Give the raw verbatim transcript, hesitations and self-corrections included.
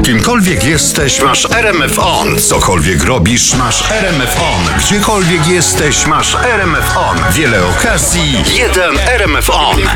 Kimkolwiek jesteś, masz R M F On. Cokolwiek robisz, masz R M F On. Gdziekolwiek jesteś, masz R M F On. Wiele okazji, jeden R M F On.